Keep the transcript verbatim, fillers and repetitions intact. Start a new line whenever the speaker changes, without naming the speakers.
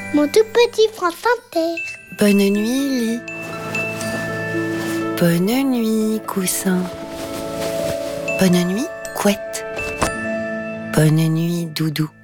Mon tout petit France Inter.
Bonne nuit, lit. Bonne nuit, coussin. Bonne nuit, couette. Bonne nuit, doudou.